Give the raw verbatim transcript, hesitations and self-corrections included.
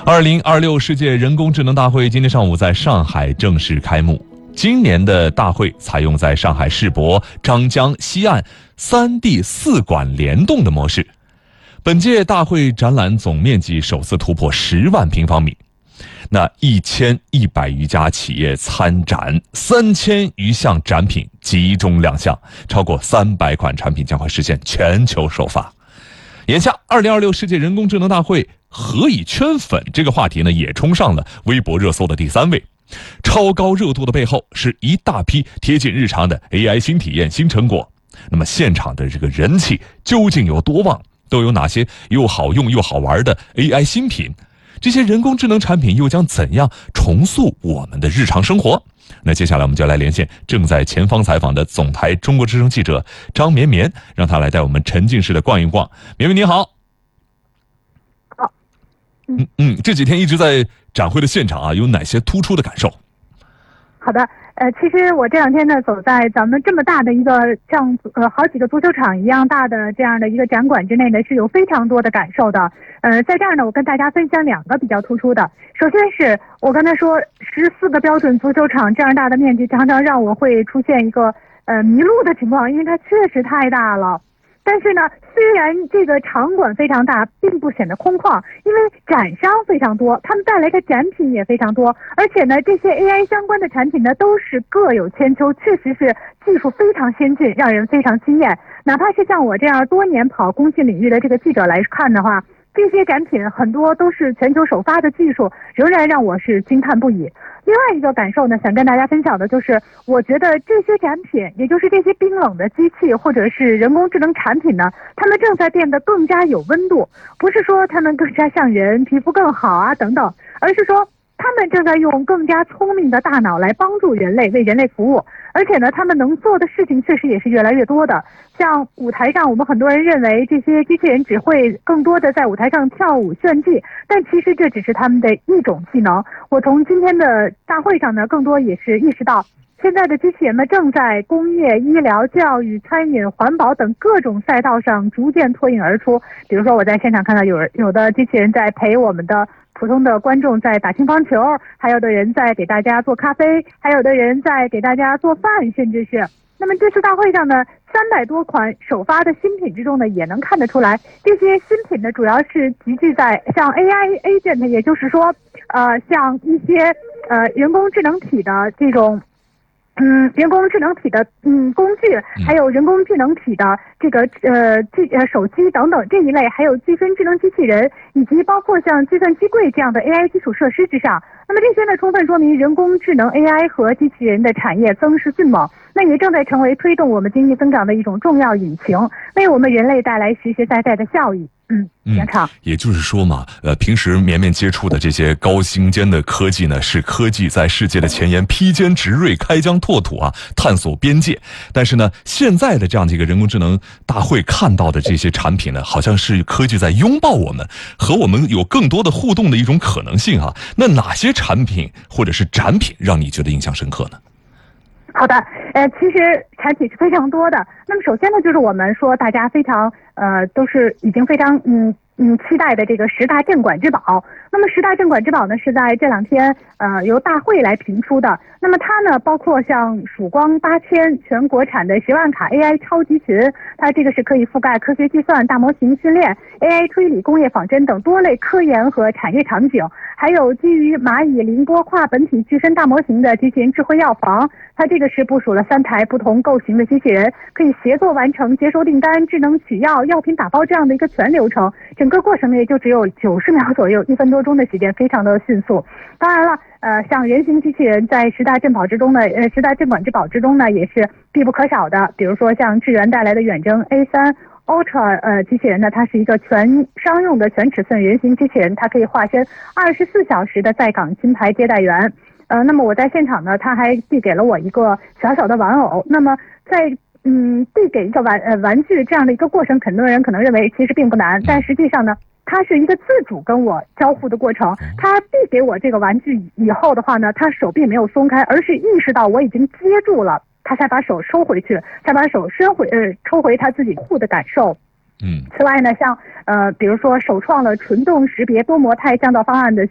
二零二六世界人工智能大会今天上午在上海正式开幕。今年的大会采用在上海世博、张江、西岸三地四馆联动的模式。本届大会展览总面积首次突破十万平方米，那一千一百余家企业参展，三千余项展品集中亮相，超过三百款产品将会实现全球首发。眼下二零二六世界人工智能大会何以圈粉这个话题呢，也冲上了微博热搜的第三位。超高热度的背后是一大批贴近日常的 A I 新体验、新成果。那么现场的这个人气究竟有多旺？都有哪些又好用又好玩的 A I 新品？这些人工智能产品又将怎样重塑我们的日常生活？那接下来我们就来连线正在前方采访的总台中国之声记者张绵绵，让他来带我们沉浸式的逛一逛。绵绵你好。 好。 嗯嗯，这几天一直在展会的现场啊，有哪些突出的感受？ 好的，呃，其实我这两天呢，走在咱们这么大的一个像呃好几个足球场一样大的这样的一个展馆之内呢，是有非常多的感受的。呃，在这儿呢，我跟大家分享两个比较突出的。首先是我刚才说十四个标准足球场这样大的面积，常常让我会出现一个呃迷路的情况，因为它确实太大了。但是呢，虽然这个场馆非常大，并不显得空旷，因为展商非常多，他们带来的展品也非常多，而且呢，这些 A I 相关的产品呢，都是各有千秋，确实是技术非常先进，让人非常惊艳。哪怕是像我这样多年跑工信领域的这个记者来看的话，这些展品很多都是全球首发的技术，仍然让我是惊叹不已。另外一个感受呢，想跟大家分享的就是，我觉得这些展品，也就是这些冰冷的机器或者是人工智能产品呢，它们正在变得更加有温度，不是说它们更加像人，皮肤更好啊等等，而是说他们正在用更加聪明的大脑来帮助人类，为人类服务。而且呢，他们能做的事情确实也是越来越多的。像舞台上，我们很多人认为这些机器人只会更多的在舞台上跳舞炫技，但其实这只是他们的一种技能。我从今天的大会上呢，更多也是意识到，现在的机器人们正在工业、医疗、教育、餐饮、环保等各种赛道上逐渐脱颖而出。比如说，我在现场看到有人有的机器人在陪我们的普通的观众在打乒乓球，还有的人在给大家做咖啡，还有的人在给大家做饭，甚至是那么这次大会上呢，三百多款首发的新品之中呢，也能看得出来，这些新品呢主要是集聚在像 A I agent， 也就是说，呃，像一些呃人工智能体的这种。嗯，人工智能体的嗯工具，还有人工智能体的这个呃机呃手机等等这一类，还有积分智能机器人，以及包括像计算机柜这样的 A I 基础设施之上。那么这些呢，充分说明人工智能 A I 和机器人的产业增势迅猛，那也正在成为推动我们经济增长的一种重要引擎，为我们人类带来实实在在的效益。嗯，杨畅、嗯， 也就是说嘛，呃，平时绵绵接触的这些高精尖的科技呢，是科技在世界的前沿披坚执锐、开疆拓土啊，探索边界。但是呢，现在的这样的一个人工智能大会看到的这些产品呢，好像是科技在拥抱我们，和我们有更多的互动的一种可能性啊。那哪些产品或者是展品让你觉得印象深刻呢？ 好的，呃，其实产品是非常多的。那么首先呢，就是我们说大家非常呃都是已经非常嗯嗯期待的这个十大镇馆之宝。那么十大镇馆之宝呢，是在这两天呃由大会来评出的。那么它呢，包括像曙光八千全国产的十万卡 A I 超级群，它这个是可以覆盖科学计算、大模型训练、A I 推理、工业仿真等多类科研和产业场景。还有基于蚂蚁凌波跨本体具身大模型的机器人智慧药房，它这个是部署了三台不同构型的机器人，可以协作完成接收订单、智能取药、药品打包这样的一个全流程，整个过程呢也就只有九十秒左右，一分多钟的时间，非常的迅速。当然了，呃，像人形机器人在十大镇宝之中呢，呃，十大镇馆之宝之中呢也是必不可少的，比如说像智源带来的远征 A 三。Ultra 呃机器人呢，它是一个全商用的全尺寸人形机器人，它可以化身二十四小时的在岗金牌接待员。呃，那么我在现场呢，他还递给了我一个小小的玩偶。那么在嗯递给一个玩呃玩具这样的一个过程，很多人可能认为其实并不难，但实际上呢，它是一个自主跟我交互的过程。他递给我这个玩具以后的话呢，他手臂没有松开，而是意识到我已经接住了。他才把手收回去，才把手伸回呃抽回他自己护的感受。 嗯。 此外呢，像呃比如说首创了纯动识别多模态降噪方案的